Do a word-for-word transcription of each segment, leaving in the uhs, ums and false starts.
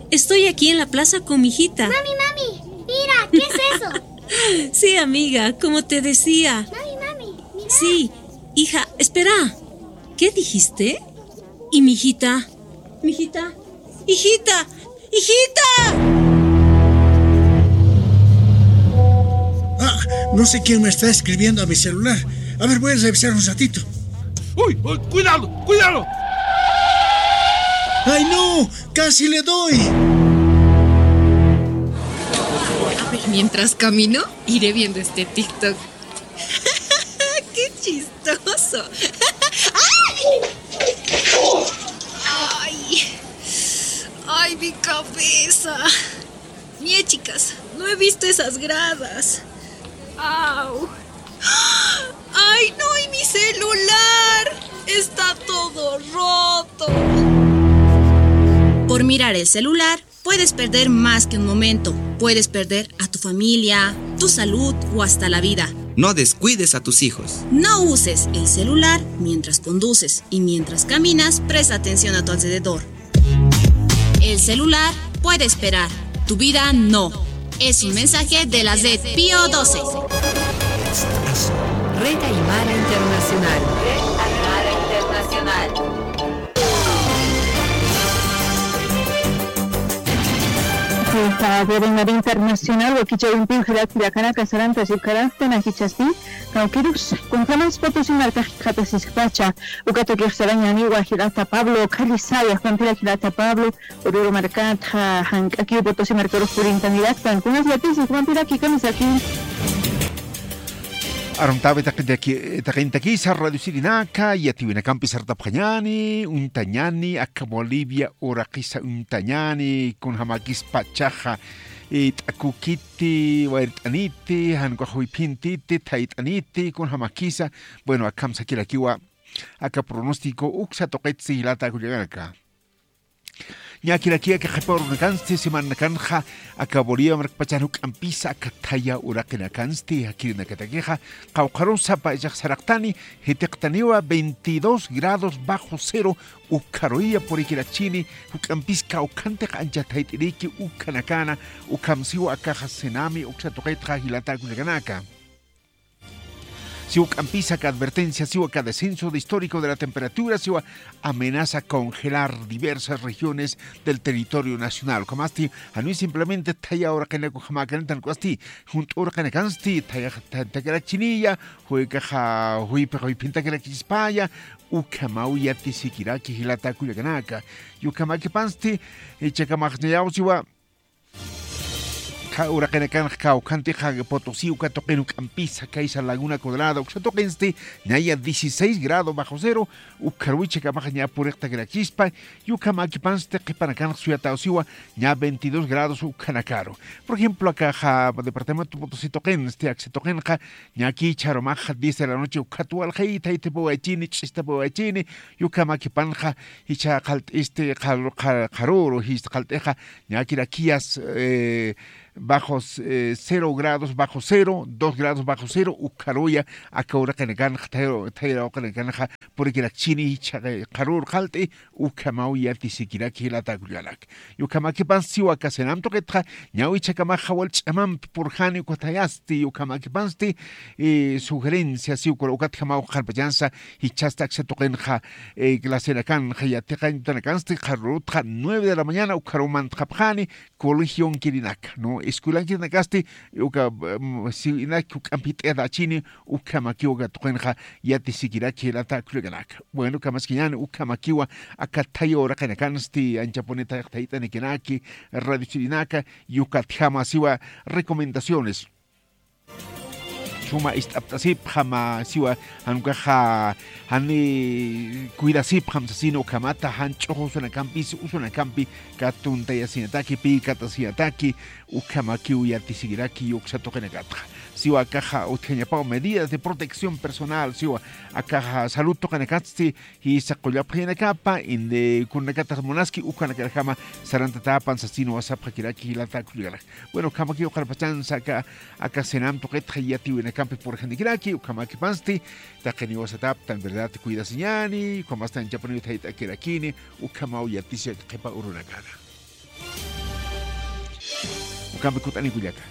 Estoy aquí en la plaza con mi hijita. Mami, mami, mira, ¿qué es eso? Sí, amiga, como te decía. Mami, mami, mira. Sí, hija, espera. ¿Qué dijiste? ¿Y mi hijita? ¿Mi hijita? ¡Hijita! ¡Hijita! Ah, no sé quién me está escribiendo a mi celular. A ver, voy a revisar un ratito. ¡Uy! uy ¡Cuidado! ¡Cuidado! ¡Ay, no! ¡Casi le doy! A ver, mientras camino, iré viendo este TikTok. ¡Qué chistoso! ¡Ay! ¡Ay, mi cabeza! Mie, chicas, no he visto esas gradas. ¡Au! ¡Ay, no! ¡Y mi celular! ¡Está todo roto! Por mirar el celular, puedes perder más que un momento. Puedes perder a tu familia, tu salud o hasta la vida. No descuides a tus hijos. No uses el celular mientras conduces y mientras caminas, presta atención a tu alrededor. El celular puede esperar, tu vida no. Es un mensaje de la Z Pío doce. Red Aymara Internacional. Red Aymara Internacional. Red Aymara Internacional, Wakichawimpi, Hirakana, Casaranta, Zipkarasta, Nakichaspi, Kauquirus, Conjamas, Potosí, Marca, Jatasispacha, Ucato Kirstarañani, Guajirata Pablo, Calisaya, Juanpira Girata Pablo, Ururo Marcat, Hankaki, Potosí, Marcoro, Furintanidad, Cancunas, Yatis, Juanpira, Kikamisaki. Aruntabe takintaki sa Radio Sirinaka yatiwina kampi sarta panyani untanyani aka Bolivia orakisa untanyani kun hamakis pachaja it akukiti waitaniti hanko huipintiti taitaniti kun hamakisa bueno akam sakira kiwa aka pronóstico uksa toqetsi lata kuyaga Ñaki aquí que repor una canste semana canja acabaría marcpachanuk ampisa akataya urakena canste aquí en Cataqueja caucaron sapa ya saraktani hetektaniwa veintidós grados bajo cero ukaroia por ikirachini ukampis kaukante anja taitiriki ukanakana ukamsiwa akaja senami uksatoqetra hilata kunakanaka Siwa campisa que advertencia, siwa que descenso de histórico de la temperatura, siwa amenaza congelar diversas regiones del territorio nacional. Como asti, a no simplemente talla ahora que ne coja macantan costi, junto ahora que ne cansti, talla tanta que la chinilla, juega ja, juipe juipinta que la chispaya, ukamau ya tisikira que hilata kuyaganaka, yukamaki pansti, echakamajneau siwa. Ahora que necan caucante jague potosí uka toquen campisa caisa laguna cuadrada uka toquenste naya dieciséis grados bajo cero ukaruiche camaja ña purecta que la chispa y ukamaki panste que panacan suyata osiwa ña veintidós grados ukanakaro. Por ejemplo acá ja departamento potosí toquenste axe toquenja ña aquí charomaja diez de la noche ukatual jaita ite boachini chiste boachini y ukamaki panja hicha calt este caroro hist calteja ña aquí raquias eh bajos eh, cero grados bajo cero, dos grados bajo cero, ukaroya, akaura kanegan, tairo, tairo kanegan, porque la chini, karur halte, ukamauya, tisikira, kilata gulak. Yukamaki pansi, wakasenam toketra, ñawi chakamaja, walchamam, purjani, kotayasti, yukamaki pansti, sugerencia, si ukarokat jamau, harpayanza, y chasta, xetokenja, glaserakan, hayatekan, tanakansti, karutja, nueve de la mañana, ukaroman, trapjani, colegión kirinak, no? Escuela que nagaste uka si ina kukampit eda chini ukamakiwa tokenja ya tisikira que la ta kluganak bueno kamaskian ukamakiwa akatayo rakanakansti anchaponeta taita nekenaki radio chirinaka yukatjama siwa recomendaciones Suma istaptasip jama siwa hankaja hani cuidasip hamsasino kamata hancho usuna campis usuna campi katunta yasinataki pi katasiataki ukamaki uyatisigiraki uksatokenagata siwa caja utkeñapao medidas de protección personal siwa akaja salud tokanakatsi y sakollapjenakapa inde kunakatas monaski ukanakajama sarantatapan sasino wasapjakiraki latakulgara bueno kamaki ukarpachan saka akasenam toket yati campi por Hendikiraki, Ukamaki Pansti, Takeni Wasatap, tan verdad te cuida señani, como hasta en Japonés, Taita Kirakini, Ukamau Yatisia Kepa Urunakana. Ukambe kutani kuyaka.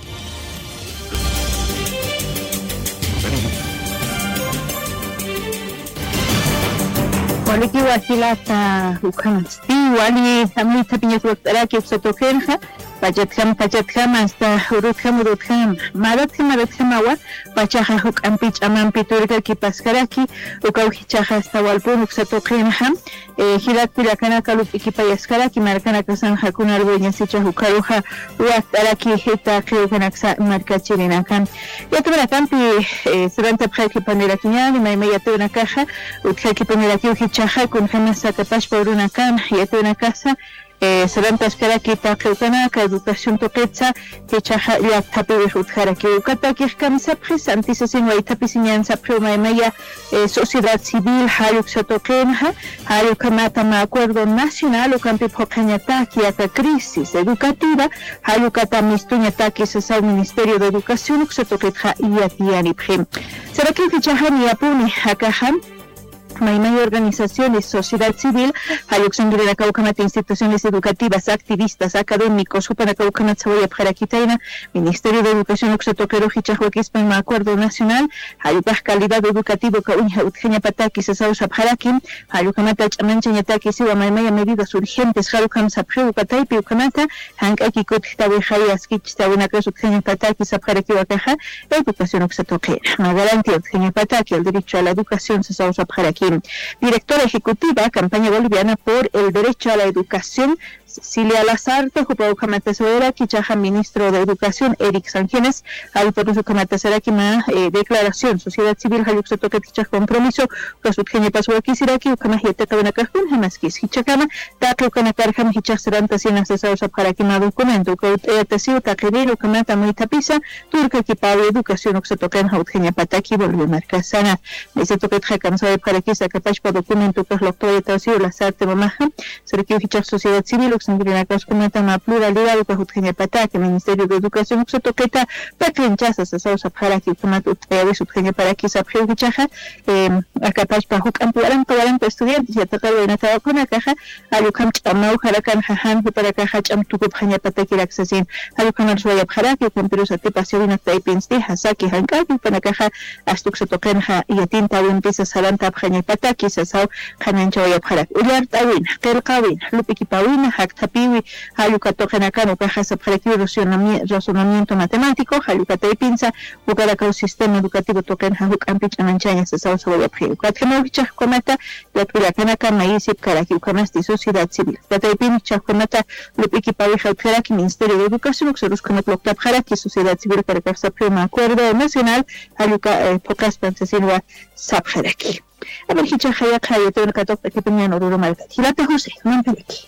Waliki wakilata ukamasti wali amlita piña kuaktaraki usatokenja pachatkam pachatkam hasta urutkam urutkam maratkam maratkam awa pachaja huk ampich amampi turka kipaskaraki ukauhichaja hasta walpun usatokenja hirat pilakana kalup ikipayaskaraki markana kasan hakuna arboña sicha hukaruja uaktaraki hita kriukanaksa markachirinakan yatumana kampi seranta pjaki panerakiñani maimaya tuna caja ukjaki panerakiuji chaja con jamás satapash por una can y una casa eh seranta espera que ta keutana ka educación toquetsa que chaja ya tapi utjara que ukata que camisa presente sin way tapi sinyanza prima media sociedad civil hayuk sotokenja hayuk kamata ma acuerdo nacional o campi pokañata que ata crisis educativa hayuk ata mistuñata que se sa ministerio de educación que sotokenja y atiani prim será que chaja ni apuni akahan Maimay organizaciones, sociedad civil, Hayuxangre de Caucamat, instituciones educativas, activistas, académicos, Upana Caucamat, Saboya Parakitaina, Ministerio de Educación, Oxotoquero, Hichahuaquispan, Acuerdo Nacional, Hayupaj Calidad Educativo, Cauña, Utgenia Pataki, Sesao Sabharakim, Hayukamata, Chamanchanyataki, Siwa Maimaya, medidas urgentes, Harukam Sapru, Pataipi, Ukamata, Hankaki, Kutitawi, Hayas, Kichitawinakas, Utgenia Pataki, Sabharaki, Wakaja, Educación Oxotoquera, Magarantía, Utgenia Pataki, el derecho a la educación, Sesao Sabharaki. Directora ejecutiva, campaña boliviana por el derecho a la educación, Cecilia Lazarte, Jupaucamata Soera, Kichaja, ministro de Educación, Eric Sangenes, Alporuso Kamata Serakima, eh, declaración, sociedad civil, Hayuxotoque, Kichaj, compromiso, Kasutgenia Pasuaki Siraki, Ukamajete Kabanakajun, Hamaskis, Hichakama, Taka Ukanakarjam, Hichaj Seranta, Sinas de Sao Sabharakima, documento, Kautesiu, Takiril, Ukamata, Muitapisa, Turca, Kipavi, Educación, Uxotocan, Hautgenia Pataki, Bolivia Marcasana, Ese Toquet Hakam, Sabe Parakisa, Capachpa, documento, Kasloctoya, Tasio, Lazarte, Mamaja, Seraki, Hichaj, sociedad civil, Sanguinakas comenta una pluralidad de Hutgenia Pataki, Ministerio de Educación, Uxotoqueta, Patrinchas, Sasao Sabharaki, Kumatut, Hutgenia Paraki, Sabhiu, Chaja, Acapach, Pahuk, Ampuaran, cuarenta estudiantes, y atacar en la caja con la caja, Alukam Chamau, Harakan, Hahan, Huparakaha, Chamtuku, Hania Pataki, Laxasin, Alukam Arzuaya Haraki, Camperos Atipación, Taipinsti, Hasaki, Hankaki, Panakaja, Astuxotokenja, y Atinta, Wimpisa, Salanta, Hania Pataki, Sasao, Hananchoya Harak, Uliar Tawin, Kelkawin, Lupiki Pawin, Tapiwi, Hayukatokenakano, Caja Sabharaki, razonamiento matemático, Hayukata y Pinza, Bucaracao, sistema educativo token, Hahuk Ampich, Amanchaya, Sasao, Saboya Prio, Cuatremovich, Cometa, Yatulakanaka, Maisip, Karaki, Ukamasti, Sociedad Civil, Tataipin, Chacometa, Lupiki Pavi, Haukaraki, Ministerio de Educación, Uxorus Comet, Loctap, Haraki, Sociedad Civil, para Casa Prima, Acuerdo Nacional, Hayuka, Pocas, Pancesinua, Sabharaki. A ver, Hichahayaka, yo tengo que tocar que tenían oro mal. Hilate José, Mampeleki.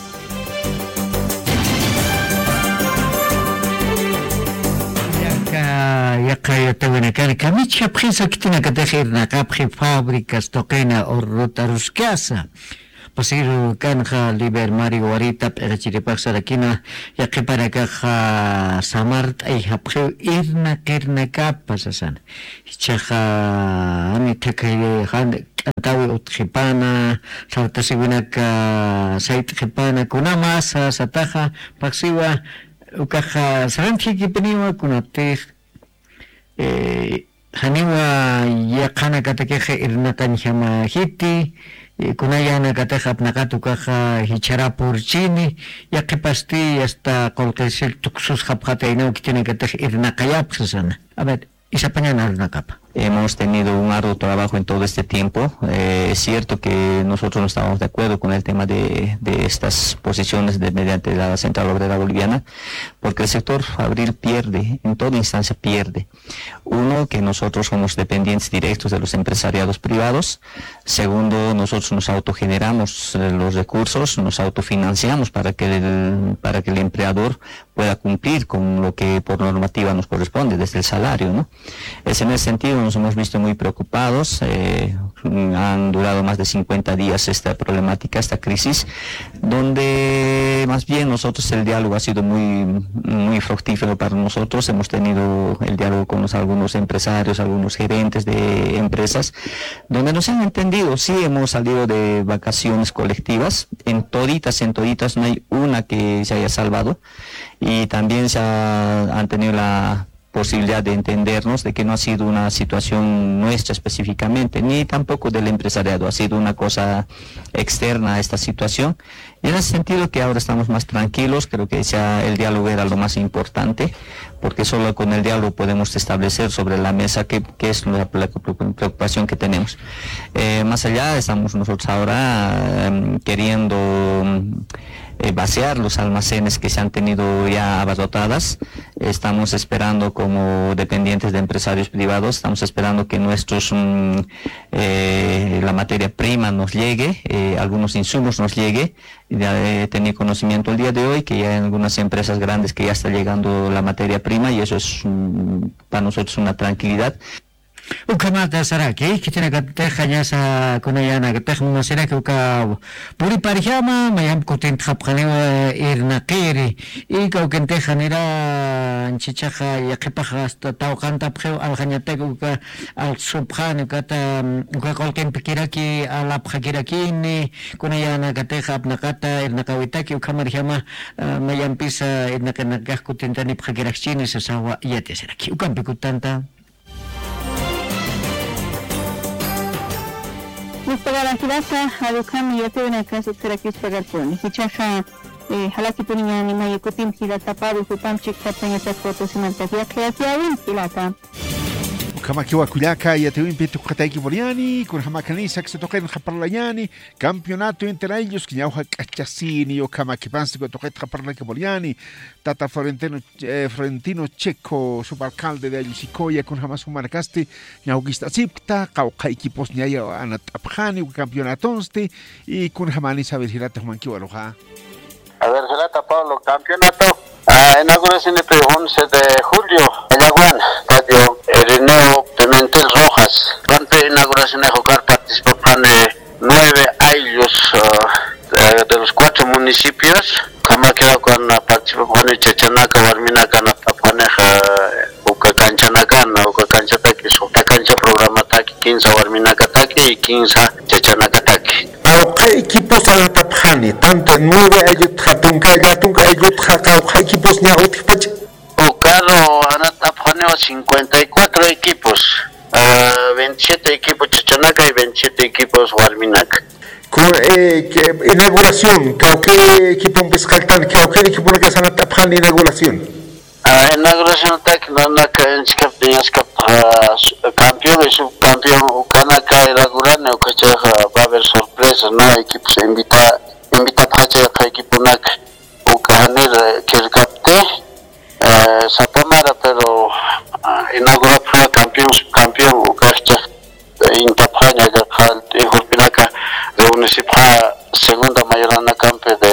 Yaka yatawenakani kamicha prisa kitina katejirna kapri fábricas toquena o rotaruscasa pasiru kanja liber mari warita perachiripaxa rakina yaqi para caja samart ay hapju irna kirna kapasasan chaja ani tekay han tawi utjipana sartasiwinaka sait jipana kunamasa sataja paxiwa ukaja saranchi kipeniwa kunatej eh haniwa yaqana katakeje irnatan jama hiti kunayana kataja apnakatu kaja hichara porchini yaqipasti hasta kolkesel tuksus japjata inau kitene kataje irnakayapsasana a ver esa pañana irnakapa. Hemos tenido un arduo trabajo en todo este tiempo. Eh, es cierto que nosotros no estábamos de acuerdo con el tema de, de estas posiciones de, mediante la Central Obrera Boliviana, porque el sector fabril pierde, en toda instancia pierde. Uno, que nosotros somos dependientes directos de los empresariados privados. Segundo, nosotros nos autogeneramos los recursos, nos autofinanciamos para que el, para que el empleador pueda cumplir con lo que por normativa nos corresponde, desde el salario, ¿no? Es en ese sentido sentido nos hemos visto muy preocupados. Eh, han durado más de cincuenta días esta problemática, esta crisis, donde más bien nosotros el diálogo ha sido muy, muy fructífero para nosotros. Hemos tenido el diálogo con los, algunos empresarios, algunos gerentes de empresas, donde nos han entendido. Sí, hemos salido de vacaciones colectivas, en toditas, en toditas no hay una que se haya salvado, y también se ha, han tenido la posibilidad de entendernos de que no ha sido una situación nuestra específicamente, ni tampoco del empresariado, ha sido una cosa externa a esta situación. Y en ese sentido que ahora estamos más tranquilos, creo que ya el diálogo era lo más importante, porque solo con el diálogo podemos establecer sobre la mesa qué, qué es la, la preocupación que tenemos. Eh, más allá, estamos nosotros ahora eh, queriendo eh, vaciar los almacenes que se han tenido ya abarrotadas. Estamos esperando, como dependientes de empresarios privados, estamos esperando que nuestros um, eh, la materia prima nos llegue, eh, algunos insumos nos llegue. Ya he tenido conocimiento el día de hoy que ya hay algunas empresas grandes que ya está llegando la materia prima, y eso es um, para nosotros una tranquilidad. Ukamata saraki kitina kateja nyasa kunayana kateh munasira ke uka puri parjama mayam kutin khapkhane irna qiri y ka ukenteja nira chichaja yaqipaja hasta tawqanta pkheu alhañatek uka al subhane kata uka kolken pikiraki ala phakiraki kunayana kateja apnakata irna kawitaki uka marjama mayam pisa irna kanakah kutintani phakiraksini sasawa yete saraki uka pikutanta. Para kirasa adukam yate na kaso terakis pagarpon hichaha halaki punya ni mai kutim hila taparu kupam chikatanya ta foto simanta ya kreatiawin hilata kama kiwa kulaka yatewin pitu kataiki boliani kun hamakanisa que se toquen japarlayani campeonato entre ellos que ya kachasini o kama kipansi que toquen japarlayani boliani tata Florentino eh, Florentino Checo subalcalde de Ayusicoya kun hamasu marcaste ya ugista sipta kauka equipos ni ya anat abjani campeonatonste y kun hamani saber hilata humankiwa loja. A ver, Gelata Pablo, campeonato uh, inauguración el once de julio, Ayaguán, Estadio Irineo Pimentel Rojas. Durante la inauguración de jugar participaban nueve años uh, de, de los cuatro municipios. Como quiera con participación de Chechanaca, Barminaca, Natapaneja, Uca Canchanaca, Uca Canchataki, Subta Cancha Programa Taki, quince Barminaca Taki y quince Chechanaca Taki. ¿Qué equipos a la Tapjani? Tanto nueve ayut jatunca, jatunca ayut jatunca, equipos ni ayut pache. O carro a la Tapjani cincuenta y cuatro equipos, uh, veintisiete equipos Chechanaca y veintisiete equipos Guarminac. Con eh, inauguración, ¿qué equipo empezaltan? ¿Qué equipo que se a la Tapjani inauguración? Uh, inauguración tak nanaka enskap dinskap campeón y subcampeón ukanaka inaugurane ukacha va a haber sorpresas, no equipos invita invita pacha ka equipo nak ukanir kirkapte eh sapamara pero inaugura pro campeón subcampeón ukacha intapanya ka khal ihurpinaka reunirá segunda mayorana campe de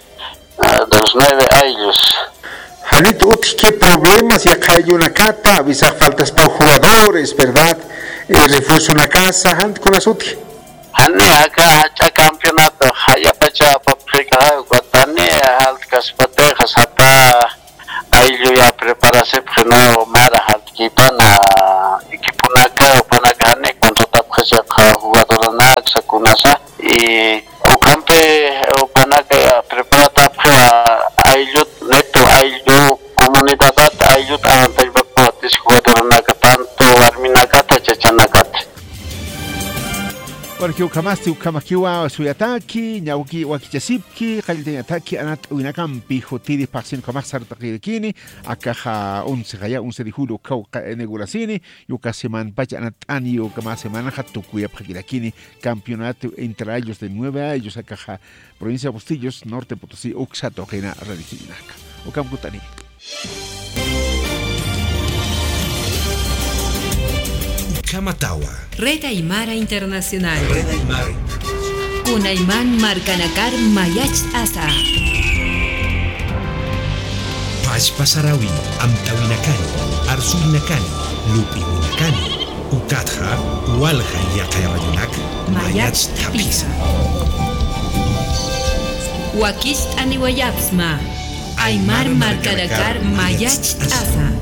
de los nueve años. Hanit uti qué problemas ya hay una cata, avisar faltas para jugadores, ¿verdad? El refuerzo una casa, hand con las uti. Hani acá hacha campeonato, haya pacha paprika, guatani, halt caspatejas, hasta ahí yo ya preparase, porque no mara halt kipana, equipo naka, o panaka hani, cuando tapjas ya jugador nak, sakunasa, y o campe, o panaka prepara tapja, ahí yo neto, ahí yo comunidad, ahí yo tanto iba a poder jugador naka, tanto arminaka, chachanaka. Porque ukamasti ukamakiwa suyataki nyauki wakichasipki qalten ataki anat uinakampi hotidi paksin kamaksar taqirikini akaja once gaya once de julio kau negurasini yuka seman pacha anat anio kama semana hatukuya pakirakini campeonato entre ellos de nueve a ellos akaja provincia de Bustillos norte Potosí uxatogena radicinaca ukamkutani. Kamatawa. Red Aymara Internacional. Red Aymara Internacional. Kunayman Marcanakar Mayach Asa. Paz Pasarawi, Amtawinakani, Arsulinakani, Lupinakani, ukatja, walja yaqayrayunak, mayach tapisa. Wakist aniwayapsma, Aymar Marcanakar Mayach Asa.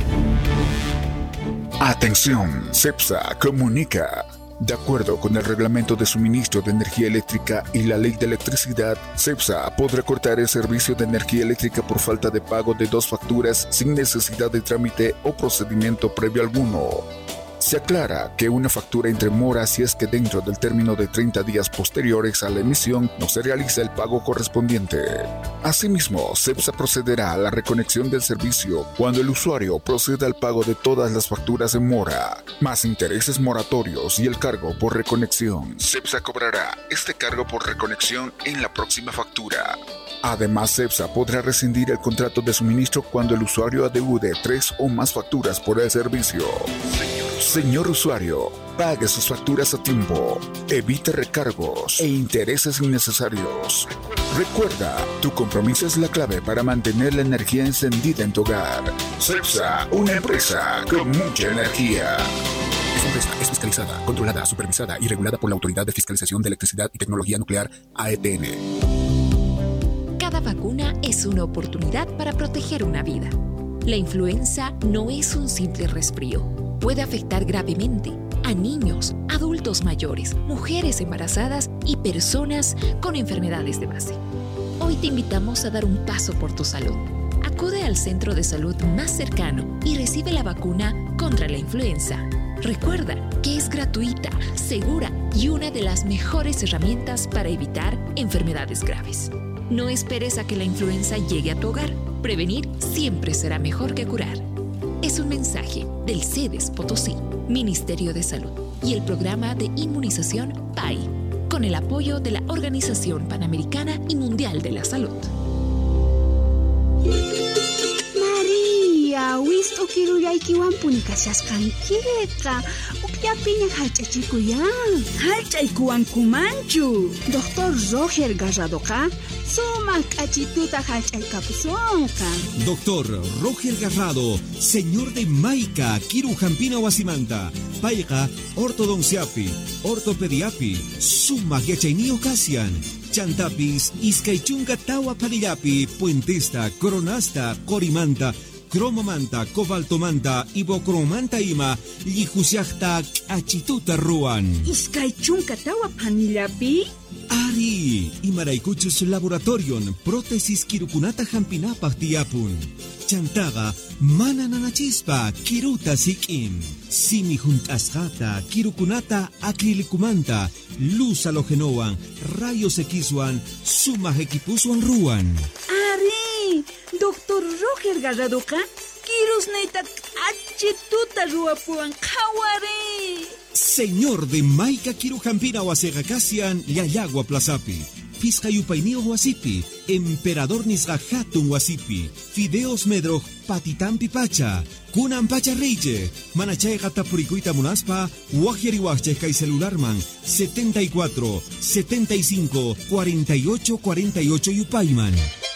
Atención, CEPSA comunica. De acuerdo con el Reglamento de Suministro de Energía Eléctrica y la Ley de Electricidad, CEPSA podrá cortar el servicio de energía eléctrica por falta de pago de dos facturas sin necesidad de trámite o procedimiento previo alguno. Se aclara que una factura entre mora si es que dentro del término de treinta días posteriores a la emisión no se realiza el pago correspondiente. Asimismo, CEPSA procederá a la reconexión del servicio cuando el usuario proceda al pago de todas las facturas en mora, más intereses moratorios y el cargo por reconexión. CEPSA cobrará este cargo por reconexión en la próxima factura. Además, CEPSA podrá rescindir el contrato de suministro cuando el usuario adeude tres o más facturas por el servicio. Señor usuario, pague sus facturas a tiempo, evite recargos e intereses innecesarios. Recuerda, tu compromiso es la clave para mantener la energía encendida en tu hogar. CEPSA, una empresa con mucha energía. Esta empresa es fiscalizada, controlada, supervisada y regulada por la Autoridad de Fiscalización de Electricidad y Tecnología Nuclear, A E T N. Cada vacuna es una oportunidad para proteger una vida. La influenza no es un simple resfrío. Puede afectar gravemente a niños, adultos mayores, mujeres embarazadas y personas con enfermedades de base. Hoy te invitamos a dar un paso por tu salud. Acude al centro de salud más cercano y recibe la vacuna contra la influenza. Recuerda que es gratuita, segura y una de las mejores herramientas para evitar enfermedades graves. No esperes a que la influenza llegue a tu hogar. Prevenir siempre será mejor que curar. Es un mensaje del CEDES Potosí, Ministerio de Salud y el Programa de Inmunización P A I, con el apoyo de la Organización Panamericana y Mundial de la Salud. María, wisto kiruyaykiwan punikashasqankita. Ukllapiña hallch'achikuyan. Hallch'aykuwankumanchu. Doctor Roger Garradoqa sumaq k'achituta hallch'aykapusunqa. Doctor Roger Garrado, señor de Maica, Kirujampina Wasimanta, Paiga, ortodonciapi, ortopediapi, sumaq yachayniyuq Ocasian, chantapis, iskaychunka tawa parillapi, puentista, coronasta, corimanta, cromomanta, cobaltomanta, ibocromanta ima, llijusllaqta k'achituta ruan. Iskaychunka tawa panillapi? Ari, imaraykuchus laboratorion, prótesis kirukunata hampinapaq tiyapun. Chantaga, mana nanachispa, kiruta sik'in. Simi hunt'asqata, kirukunata acrilikumanta, luz halogenowan, rayos Xwan, sumaq equipuswan ruan. Ari, Doctor Roger Garradoqa, kirusnayta k'achituta ruwapuwan qhawari. Señor de Maica Kirujampina Wasegacasian, Yayagua Plazapi, Fiscayupainio Wasipi, Emperador Nisga Hatun Wasipi, Fideos Medroj Patitampi Pacha, Kunan Pacha Reije, Manachay Gatapuricuita Munaspa, Wajeriwache Kai Celularman, setenta y cuatro, setenta y cinco, cuarenta y ocho, cuarenta y ocho Yupayman.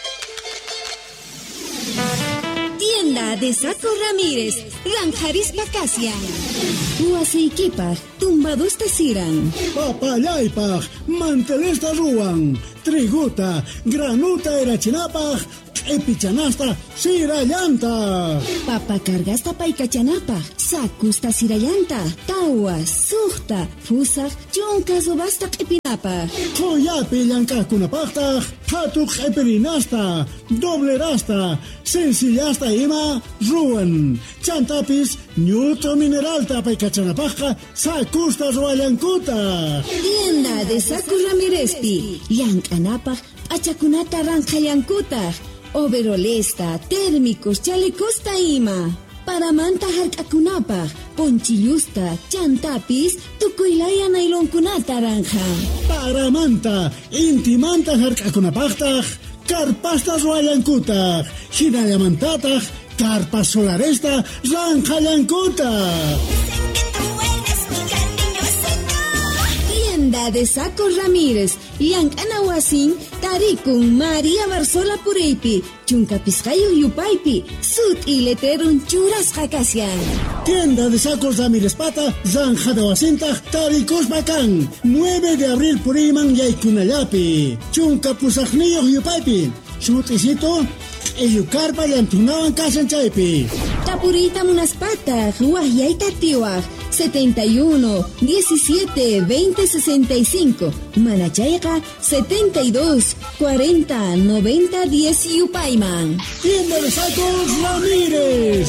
Tienda de Saco Ramírez, Ranjaris Pacasian. Huasiykipas, tumbados tasiran. Papayaypaq, mantelesta ruwan, triguta, granuta erachinapaq, epichanasta sirallanta. Papa cargasta paikachanapaq, sakusta sirallanta, tawa, suqta, fusaq, chunkas ubasta q'ipinapaq. Qoyapi llank'aqkunapaqtaq, hatuq q'ipirinasta, doblerasta, sencillasta ima ruwan. Chantapis, ñutro mineralta paikachanapaqqa, sakusta ruwallankuta. Tienda de Saco Ramírezpi, llank'anapaq, p'achakunata ranqallankutaq. Overolesta, térmicos, chalecosta ima. Paramanta hark'akunapaq, ponchillusta, chantapis, tukuylaya naylonkunata ranja. Paramanta, intimanta hark'akunapaqtaq, carpasta ruwallankutaq. Hinallamantataq, carpas solaresta ranqallankutaq. Tienda de Sacos Ramírez, Llank'anawasin, Tarikun María Barzola Pureipi, Chunka Piscayo Yupaipi, Sut y Leterun Churas Jacasian. Tienda de Sacos Ramírez Pata, Zanjadawasinta, Tarikos Bacán, nueve de abril Puriman Yaicunayapi, Chunka Pusajnillo Yupaipi, Sutisito, Eyucarpa Yantunawan Casanchaipi. Tapurita Munaspata, Huayaita Tiwaj, setenta y uno, diecisiete, veinte, sesenta y cinco. Manachaica, setenta y dos, cuarenta, noventa, diez Yupaiman. Tienda de Sacos Ramírez.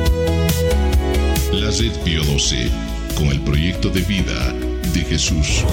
La Red Pío doce, con el proyecto de vida de Jesús.